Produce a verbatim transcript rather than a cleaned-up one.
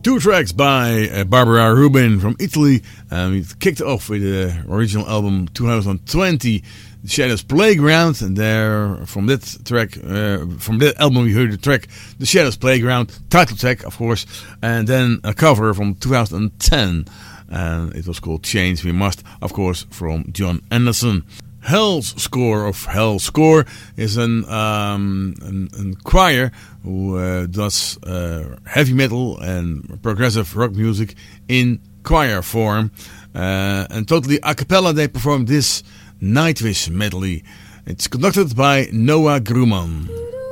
Two tracks by uh, Barbara Rubin from Italy. Um, it kicked off with the original album twenty twenty, The Shadows Playground, and there from that track, uh, from that album we heard the track The Shadows Playground, title track of course, and then a cover from two thousand ten, and it was called Change We Must, of course, from John Anderson. Hell's Score of Hell Score is an, um, an, an choir who uh, does uh, heavy metal and progressive rock music in choir form. Uh, and totally a cappella they perform this Nightwish medley. It's conducted by Noah Grumman.